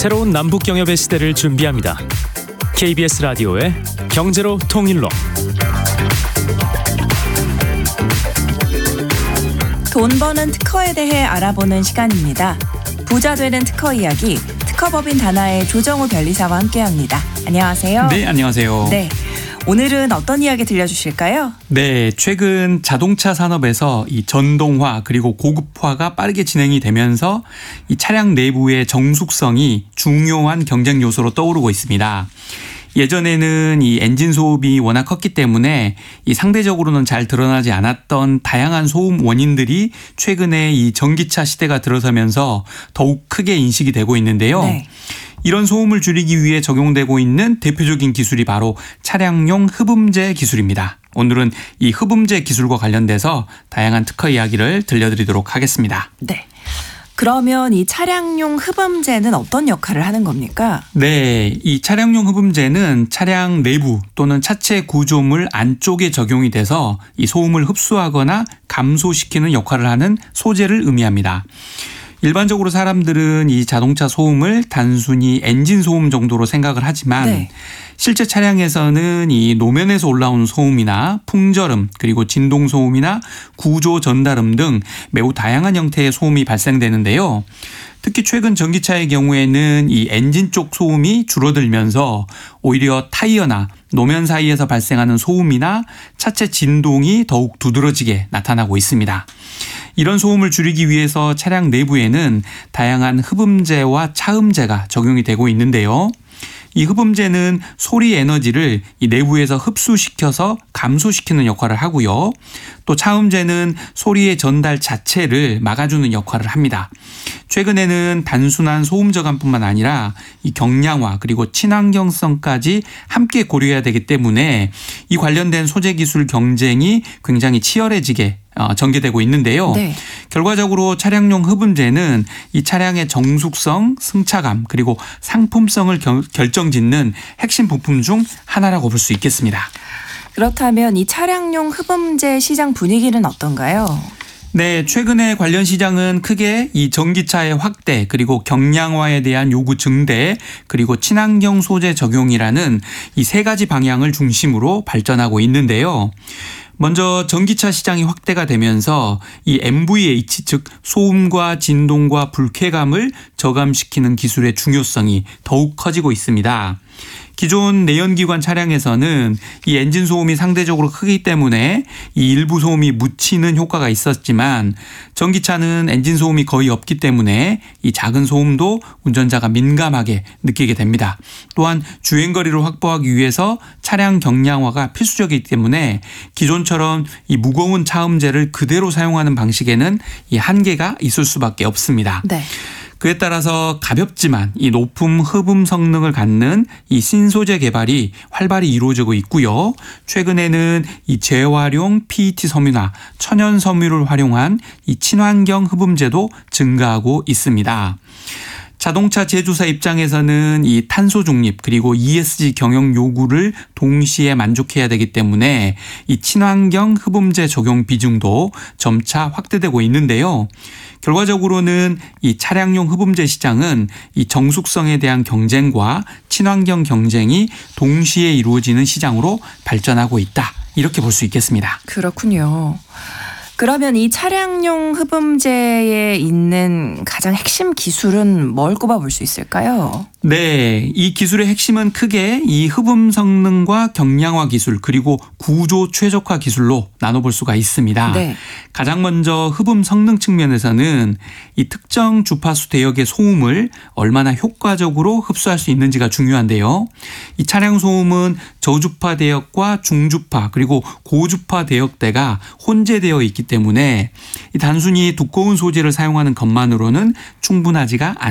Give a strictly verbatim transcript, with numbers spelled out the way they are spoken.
새로운 남북 경협의 시대를 준비합니다. 케이비에스 라디오의 경제로 통일로. 돈 버는 특허에 대해 알아보는 시간입니다. 부자 되는 특허 이야기, 특허법인 다나의 조정우 변리사와 함께합니다. 안녕하세요. 네, 안녕하세요. 네, 오늘은 어떤 이야기 들려주실까요? 네, 최근 자동차 산업에서 이 전동화 그리고 고급화가 빠르게 진행이 되면서 이 차량 내부의 정숙성이 중요한 경쟁 요소로 떠오르고 있습니다. 예전에는 이 엔진 소음이 워낙 컸기 때문에 이 상대적으로는 잘 드러나지 않았던 다양한 소음 원인들이 최근에 이 전기차 시대가 들어서면서 더욱 크게 인식이 되고 있는데요. 네. 이런 소음을 줄이기 위해 적용되고 있는 대표적인 기술이 바로 차량용 흡음재 기술입니다. 오늘은 이 흡음재 기술과 관련돼서 다양한 특허 이야기를 들려드리도록 하겠습니다. 네. 그러면 이 차량용 흡음재는 어떤 역할을 하는 겁니까? 네, 이 차량용 흡음재는 차량 내부 또는 차체 구조물 안쪽에 적용이 돼서 이 소음을 흡수하거나 감소시키는 역할을 하는 소재를 의미합니다. 일반적으로 사람들은 이 자동차 소음을 단순히 엔진 소음 정도로 생각을 하지만 네. 실제 차량에서는 이 노면에서 올라오는 소음이나 풍절음 그리고 진동 소음이나 구조 전달음 등 매우 다양한 형태의 소음이 발생되는데요. 특히 최근 전기차의 경우에는 이 엔진 쪽 소음이 줄어들면서 오히려 타이어나 노면 사이에서 발생하는 소음이나 차체 진동이 더욱 두드러지게 나타나고 있습니다. 이런 소음을 줄이기 위해서 차량 내부에는 다양한 흡음재와 차음재가 적용이 되고 있는데요. 이 흡음재는 소리 에너지를 이 내부에서 흡수시켜서 감소시키는 역할을 하고요. 또 차음재는 소리의 전달 자체를 막아주는 역할을 합니다. 최근에는 단순한 소음 저감뿐만 아니라 이 경량화 그리고 친환경성까지 함께 고려해야 되기 때문에 이 관련된 소재 기술 경쟁이 굉장히 치열해지게 전개되고 있는데요. 네. 결과적으로 차량용 흡음재는 이 차량의 정숙성, 승차감 그리고 상품성을 결정짓는 핵심 부품 중 하나라고 볼 수 있겠습니다. 그렇다면 이 차량용 흡음재 시장 분위기는 어떤가요? 네, 최근에 관련 시장은 크게 이 전기차의 확대 그리고 경량화에 대한 요구 증대 그리고 친환경 소재 적용이라는 이 세 가지 방향을 중심으로 발전하고 있는데요. 먼저 전기차 시장이 확대가 되면서 이 엠브이에이치 즉 소음과 진동과 불쾌감을 저감시키는 기술의 중요성이 더욱 커지고 있습니다. 기존 내연기관 차량에서는 이 엔진 소음이 상대적으로 크기 때문에 이 일부 소음이 묻히는 효과가 있었지만 전기차는 엔진 소음이 거의 없기 때문에 이 작은 소음도 운전자가 민감하게 느끼게 됩니다. 또한 주행거리를 확보하기 위해서 차량 경량화가 필수적이기 때문에 기존처럼 이 무거운 차음재를 그대로 사용하는 방식에는 이 한계가 있을 수밖에 없습니다. 네. 그에 따라서 가볍지만 이 높은 흡음 성능을 갖는 이 신소재 개발이 활발히 이루어지고 있고요. 최근에는 이 재활용 피이티 섬유나 천연 섬유를 활용한 이 친환경 흡음재도 증가하고 있습니다. 자동차 제조사 입장에서는 이 탄소 중립 그리고 이에스지 경영 요구를 동시에 만족해야 되기 때문에 이 친환경 흡음재 적용 비중도 점차 확대되고 있는데요. 결과적으로는 이 차량용 흡음재 시장은 이 정숙성에 대한 경쟁과 친환경 경쟁이 동시에 이루어지는 시장으로 발전하고 있다. 이렇게 볼 수 있겠습니다. 그렇군요. 그러면 이 차량용 흡음재에 있는 가장 핵심 기술은 뭘 꼽아볼 수 있을까요? 네, 이 기술의 핵심은 크게 이 흡음 성능과 경량화 기술 그리고 구조 최적화 기술로 나눠볼 수가 있습니다. 네. 가장 먼저 흡음 성능 측면에서는 이 특정 주파수 대역의 소음을 얼마나 효과적으로 흡수할 수 있는지가 중요한데요. 이 차량 소음은 저주파 대역과 중주파 그리고 고주파 대역대가 혼재되어 있기 때문에 단순히 두꺼운 소재를 사용하는 것만으로는 충분하지가 않습니다.